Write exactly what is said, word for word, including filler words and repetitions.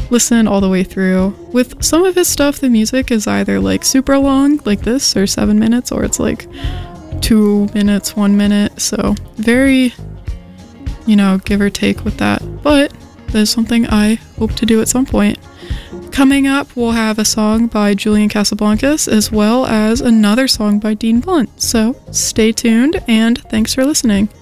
listen all the way through. With some of his stuff, the music is either like super long, like this, or seven minutes, or it's like two minutes, one minute. So very, you know, give or take with that. But there's something I hope to do at some point. Coming up, we'll have a song by Julian Casablancas as well as another song by Dean Blunt. So stay tuned and thanks for listening.